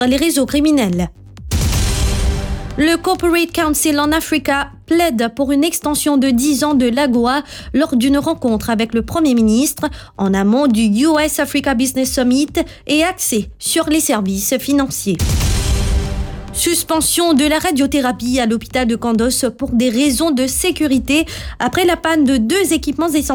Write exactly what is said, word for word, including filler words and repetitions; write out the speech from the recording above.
les réseaux criminels. Le Corporate Council en Africa plaide pour une extension de dix ans de l'AGOA lors d'une rencontre avec le Premier ministre en amont du U S Africa Business Summit et axée sur les services financiers. Suspension de la radiothérapie à l'hôpital de Candos pour des raisons de sécurité après la panne de deux équipements essentiels.